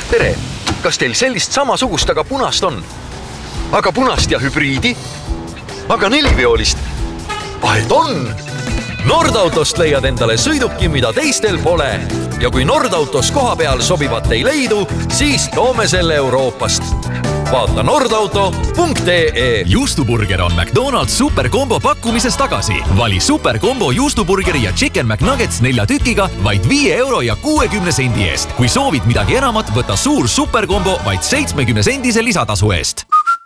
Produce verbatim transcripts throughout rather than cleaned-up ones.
tere, kas teil sellist samasugust, aga punast on? Aga punast ja hübriidi? Aga neliveolist? Vahet on! Nordautost leiad endale sõiduki, mida teistel pole. Ja kui Nordautos koha peal sobivat ei leidu, siis toome selle Euroopast. Vaata nordauto punkt ee. Juustuburger on McDonald's superkombo pakkumises tagasi. Vali superkombo juustuburgeri ja chicken McNuggets nelja tükiga vaid viie euro ja kuuekümne sendi eest. Kui soovid midagi enamat, võta suur superkombo vaid seitsmekümne sendise lisatasu eest.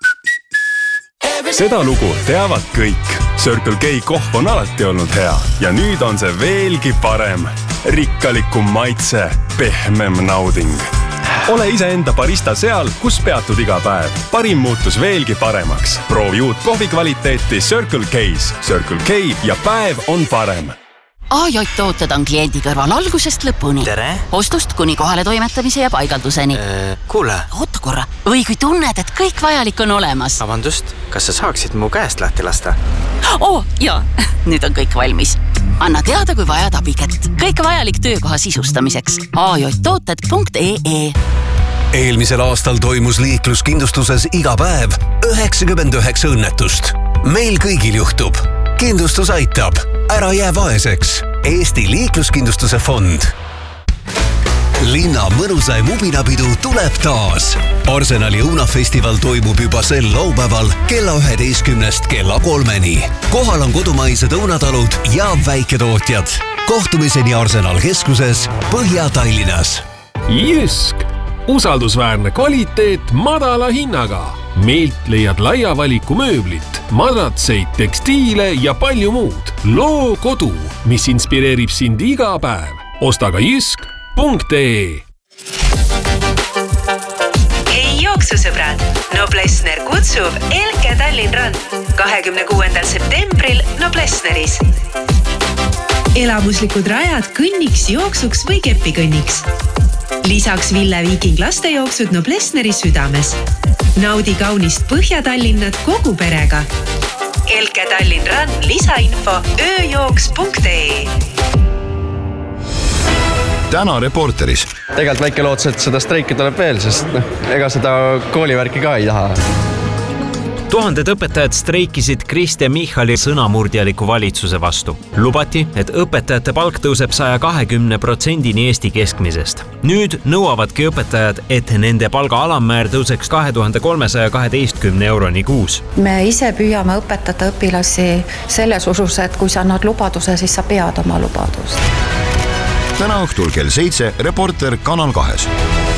Seda lugu teavad kõik. Circle K kohv on alati olnud hea ja nüüd on see veelgi parem. Rikkalikum maitse, pehmem nauding. Ole iseenda barista seal, kus peatud iga päev. Parim muutus veelgi paremaks. Proovi uut kohvi kvaliteeti Circle K's. Circle K ja päev on parem. A J tooted on kliendi kõrval algusest lõpuni. Tere! Ostust kuni kohale toimetamise ja paigalduseni. Äh, kuule! Oota korra. Või kui tunned, et kõik vajalik on olemas. Vabandust, kas sa saaksid mu käest lahti lasta? Oo, jaa. Nüüd on kõik valmis. Anna teada, kui vajad abiket. Kõik vajalik töökoha sisustamiseks. A J tooted punkt ee. Eelmisel aastal toimus liikluskindlustuses iga päev üheksakümmend üheksa õnnetust. Meil kõigil juhtub. Kindlustus aitab. Ära jää vaeseks. Eesti liikluskindlustuse fond. Linna mõnusaim ubinapidu tuleb taas. Arsenali õunafestival toimub juba sel laupäeval kella üheteistkümnest kella kolmeni. Kohal on kodumaised õunatalud ja väiketootjad. Kohtumiseni Arsenal keskuses Põhja-Tallinnas. Jysk! Usaldusväärne kvaliteet madala hinnaga. Meilt leiad laia valiku mööblit, madratseid, tekstiile ja palju muud. Loo kodu, mis inspireerib sind iga päev. Osta ka jysk punkt ee. Ei jooksusõbrad! Noblessner kutsub Elke Tallinn Rand kahekümne kuuendal septembril Noblessneris. Elamuslikud rajad kõnniks, jooksuks või kepikõnniks. Lisaks Ville Viiking lastejooksud Noblessneri südames. Naudi kaunist Põhja-Tallinnat kogu perega. Elke Tallinn Rand lisainfo ööjooks punkt ee. Täna Reporteris. Tegelt väike lootus, et seda streiki tuleb veel, sest no, ega seda koolivärki ka ei taha. Tuhanded õpetajad streikisid Kristjan Michali sõnamurdjaliku valitsuse vastu. Lubati, et õpetajate palk tõuseb saja kahekümne protsendini Eesti keskmisest. Nüüd nõuavadki õpetajad, et nende palga alammäär tõuseks kahe tuhande kolmesaja kaheteistkümne euroni kuus. Me ise püüame õpetada õpilasi selles usus, et kui sa annad lubaduse, siis sa pead oma lubadust. Täna õhtul kell seitse Reporter Kanal kahes.